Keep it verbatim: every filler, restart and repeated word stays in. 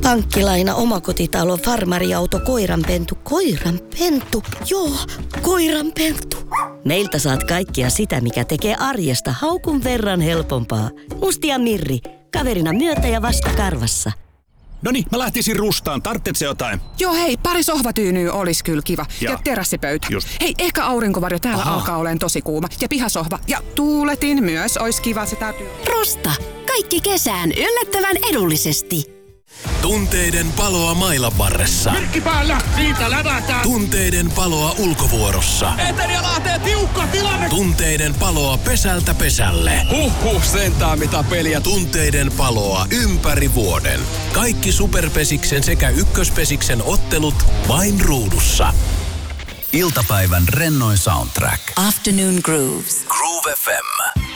Pankkilaina, omakotitalo, farmariauto, koiranpentu. Koiranpentu? Joo, koiranpentu. Meiltä saat kaikkea sitä, mikä tekee arjesta haukun verran helpompaa. Musti ja Mirri, kaverina myötä ja vastakarvassa. Noniin, mä lähtisin rustaan. Tarvitsetko jotain? Joo hei, pari sohvatyynyä olisi kyllä kiva. Ja, ja terassipöytä. Just. Hei, ehkä aurinkovarjo täällä Aha. alkaa olemaan tosi kuuma. Ja pihasohva. Ja tuuletin myös olisi kiva, se täytyy. Rusta. Kaikki kesään yllättävän edullisesti. Tunteiden paloa mailan varressa. Merkki päällä, siitä lävätään. Tunteiden paloa ulkovuorossa. Eteri ja Lahteen tiukka tilanne. Tunteiden paloa pesältä pesälle. Huhhuh, sentään mitä peliä. Tunteiden paloa ympäri vuoden. Kaikki Superpesiksen sekä Ykköspesiksen ottelut vain ruudussa. Iltapäivän rennoin soundtrack. Afternoon Grooves. Groove F M.